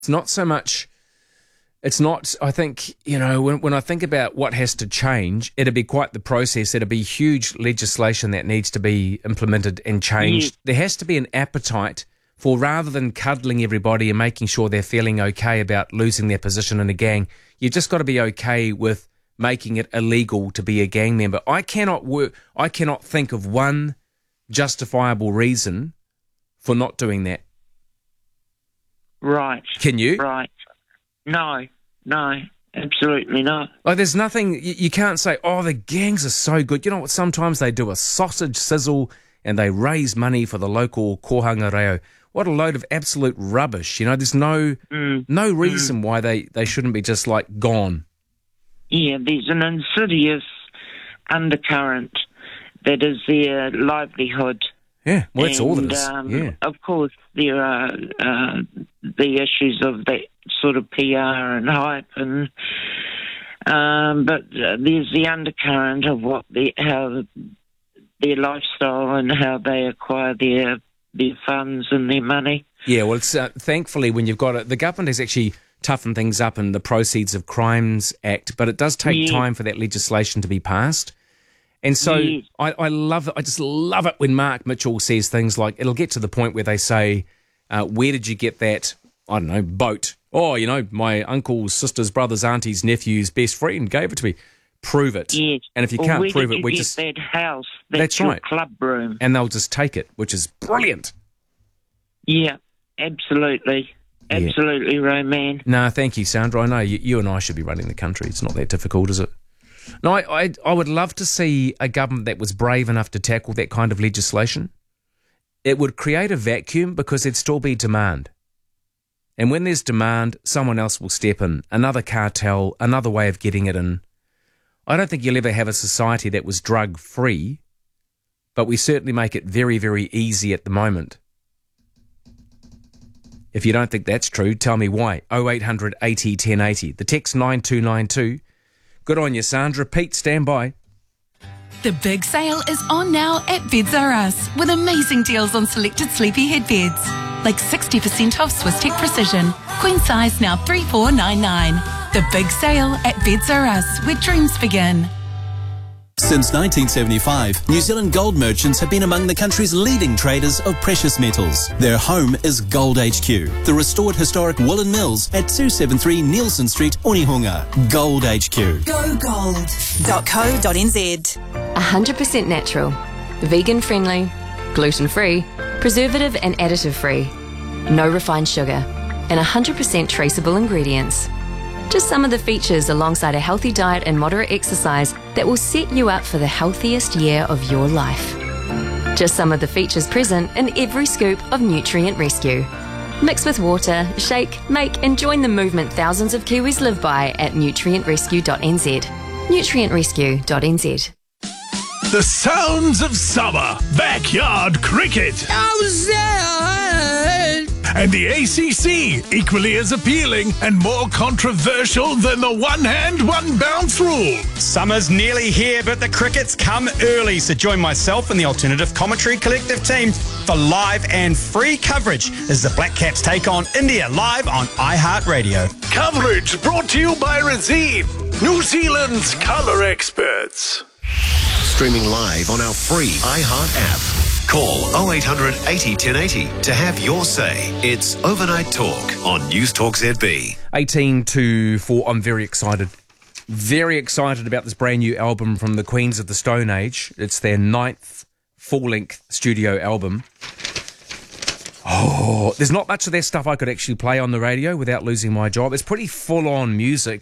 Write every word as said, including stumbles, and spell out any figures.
It's not so much... It's not, I think, you know, when, when I think about what has to change, it'll be quite the process. It'll be huge legislation that needs to be implemented and changed. Yeah. There has to be an appetite for, rather than cuddling everybody and making sure they're feeling okay about losing their position in a gang, you've just got to be okay with making it illegal to be a gang member. I cannot work, I cannot think of one justifiable reason for not doing that. Right. Can you? Right. No, no, absolutely not. Like, there's nothing, you, you can't say, oh, the gangs are so good. You know what, sometimes they do a sausage sizzle and they raise money for the local kohanga reo. What a load of absolute rubbish. You know, there's no mm. no reason mm. why they, they shouldn't be just, like, gone. Yeah, there's an insidious undercurrent that is their livelihood. Yeah, well, that's and, all it is. Um, yeah. Of course, there are uh, the issues of that sort of P R and hype, and um, but uh, there's the undercurrent of what the, how their lifestyle and how they acquire their their funds and their money. Yeah, well, it's uh, thankfully when you've got it, the government has actually toughened things up in the Proceeds of Crimes Act, but it does take yeah. time for that legislation to be passed. And so yes. I, I love it. I just love it when Mark Mitchell says things like, it'll get to the point where they say, uh, where did you get that, I don't know, boat? Oh, you know, my uncle's, sister's, brother's, auntie's, nephew's best friend gave it to me. Prove it. Yes. And if you or can't where prove did it, you we get just... that house, that's, that's your right. club room. And they'll just take it, which is brilliant. Yeah, absolutely. Absolutely, yeah. Roman. No, thank you, Sandra. I know you, you and I should be running the country. It's not that difficult, is it? No, I, I I would love to see a government that was brave enough to tackle that kind of legislation. It would create a vacuum because there'd still be demand. And when there's demand, someone else will step in. Another cartel, another way of getting it in. I don't think you'll ever have a society that was drug-free, but we certainly make it very, very easy at the moment. If you don't think that's true, tell me why. oh eight hundred eighty ten eighty. The text nine two nine two. Good on you, Sandra. Pete, stand by. The big sale is on now at Beds R Us with amazing deals on selected sleepy head beds. Like sixty percent off Swiss Tech Precision. Queen size now three four nine nine. The big sale at Beds R Us, where dreams begin. Since nineteen seventy-five, New Zealand gold merchants have been among the country's leading traders of precious metals. Their home is Gold H Q, the restored historic woolen mills at two seventy-three Nielsen Street, Onehunga. Gold H Q. go gold dot co dot n z. one hundred percent natural, vegan friendly, gluten free, preservative and additive free, no refined sugar, and one hundred percent traceable ingredients. Just some of the features alongside a healthy diet and moderate exercise that will set you up for the healthiest year of your life. Just some of the features present in every scoop of Nutrient Rescue. Mix with water, shake, make and join the movement thousands of Kiwis live by at nutrient rescue dot n z. nutrient rescue dot n z. The sounds of summer, backyard cricket. And the A C C, equally as appealing and more controversial than the one-hand, one-bounce rule. Summer's nearly here, but the cricket's come early, so join myself and the Alternative Commentary Collective team for live and free coverage as the Black Caps take on India live on iHeartRadio. Coverage brought to you by Razine, New Zealand's colour experts. Streaming live on our free iHeart app. Call oh eight hundred eighty ten eighty to have your say. It's Overnight Talk on News Talk Z B. eighteen to four. I'm very excited. Very excited about this brand new album from the Queens of the Stone Age. It's their ninth full-length studio album. Oh, there's not much of their stuff I could actually play on the radio without losing my job. It's pretty full-on music.